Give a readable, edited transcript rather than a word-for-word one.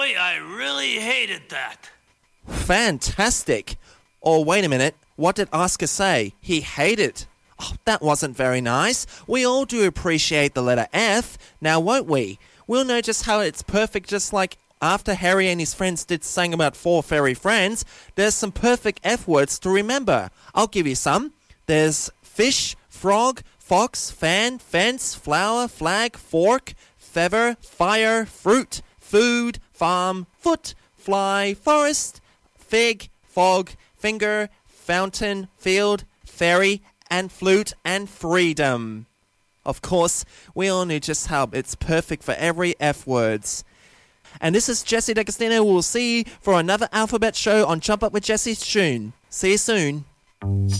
boy, I really hated that. Fantastic. Oh, wait a minute. What did Oscar say? He hated. Oh, that wasn't very nice. We all do appreciate the letter F, now won't we? We'll know just how it's perfect, just like after Harry and his friends did sang about 4 fairy friends, there's some perfect F words to remember. I'll give you some. There's fish, frog, fox, fan, fence, flower, flag, fork, feather, fire, fruit, food, farm, foot, fly, forest, fig, fog, finger, fountain, field, fairy, and flute, and freedom. Of course, we all knew just how it's perfect for every F words. And this is Jesse D'Agostino. We'll see you for another Alphabet Show on Jump Up with Jesse soon. See you soon.